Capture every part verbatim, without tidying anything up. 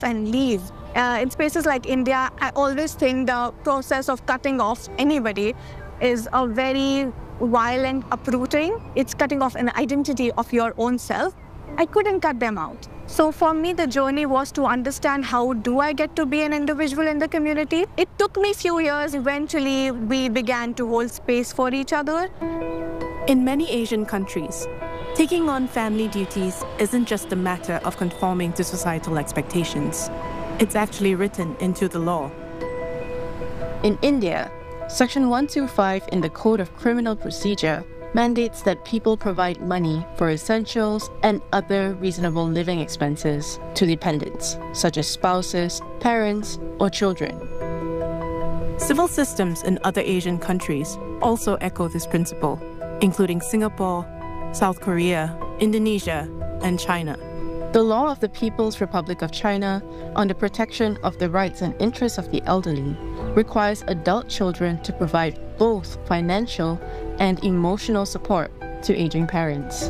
and leave. Uh, in spaces like India, I always think the process of cutting off anybody is a very violent uprooting. It's cutting off an identity of your own self. I couldn't cut them out. So for me, the journey was to understand how do I get to be an individual in the community. It took me a few years. Eventually, we began to hold space for each other. In many Asian countries, taking on family duties isn't just a matter of conforming to societal expectations. It's actually written into the law. In India, Section one twenty-five in the Code of Criminal Procedure mandates that people provide money for essentials and other reasonable living expenses to dependents, such as spouses, parents, or children. Civil systems in other Asian countries also echo this principle, including Singapore, South Korea, Indonesia, and China. The law of the People's Republic of China on the protection of the rights and interests of the elderly requires adult children to provide both financial and emotional support to aging parents.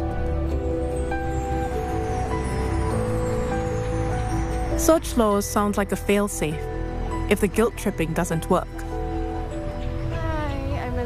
Such laws sound like a fail-safe if the guilt tripping doesn't work. Hi, I'm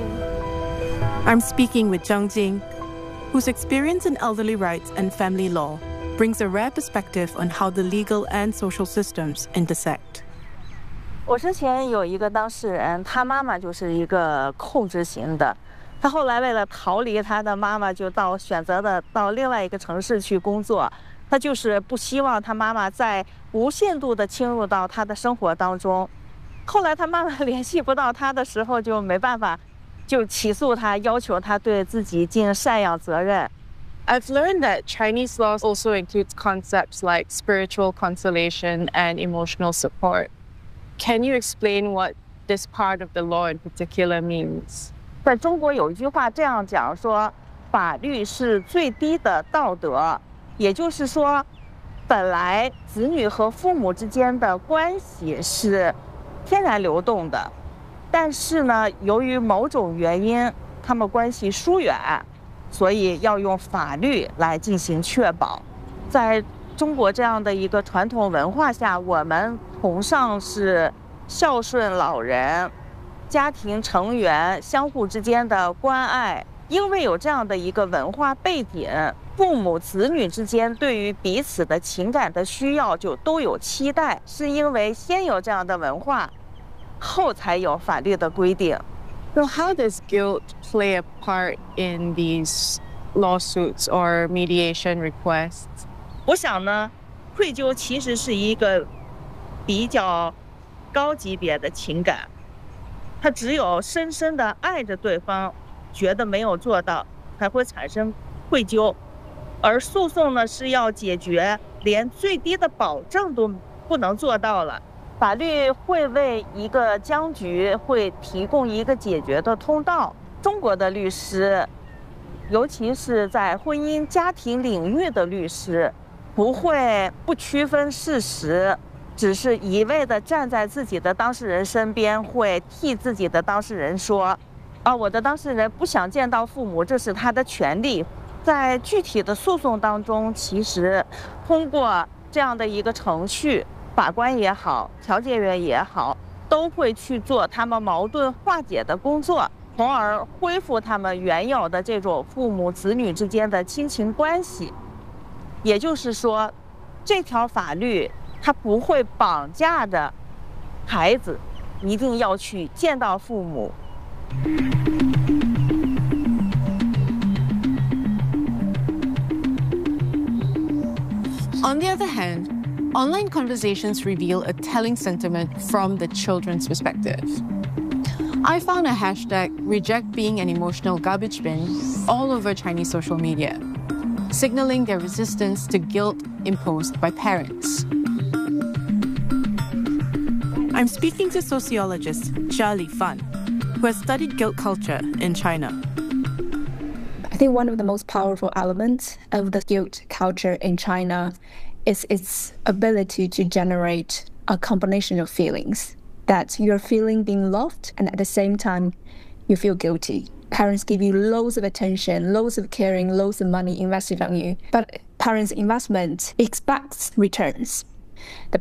Elaine. I'm speaking with Zhang Jing, whose experience in elderly rights and family law brings a rare perspective on how the legal and social systems intersect. 我之前有一个当事人，他妈妈就是一个控制型的，他后来为了逃离他的妈妈，就到选择的到另外一个城市去工作。他就是不希望他妈妈再无限度的侵入到他的生活当中。后来他妈妈联系不到他的时候，就没办法，就起诉他，要求他对自己尽赡养责任。 I've learned that Chinese law also includes concepts like spiritual consolation and emotional support. Can you explain what this part of the law in particular means? 在中国有一句话这样讲说，法律是最低的道德，也就是说，本来子女和父母之间的关系是天然流动的，但是呢，由于某种原因，他们关系疏远。 所以要用法律来进行确保。在中国这样的一个传统文化下，我们崇尚是孝顺老人、家庭成员相互之间的关爱。因为有这样的一个文化背景，父母子女之间对于彼此的情感的需要就都有期待，是因为先有这样的文化，后才有法律的规定。 So how does guilt play a part in these lawsuits or mediation requests? 我想呢，愧疚其实是一个比较高级别的情感，它只有深深的爱着对方，觉得没有做到，才会产生愧疚。而诉讼呢，是要解决连最低的保证都不能做到了。 法律会为一个僵局会提供一个解决的通道。中国的律师，尤其是在婚姻家庭领域的律师，不会不区分事实，只是一味的站在自己的当事人身边，会替自己的当事人说：“啊，我的当事人不想见到父母，这是他的权利。”在具体的诉讼当中，其实通过这样的一个程序。 法官也好，调解员也好，都会去做他们矛盾化解的工作，从而恢复他们原有的这种父母子女之间的亲情关系。也就是说，这条法律它不会绑架着孩子，一定要去见到父母。 On the other hand, online conversations reveal a telling sentiment from the children's perspective. I found a hashtag reject being an emotional garbage bin all over Chinese social media, signaling their resistance to guilt imposed by parents. I'm speaking to sociologist Xia Fan, who has studied guilt culture in China. I think one of the most powerful elements of the guilt culture in China is its ability to generate a combination of feelings. That you're feeling being loved, and at the same time, you feel guilty. Parents give you loads of attention, loads of caring, loads of money invested on you. But parents' investment expects returns. the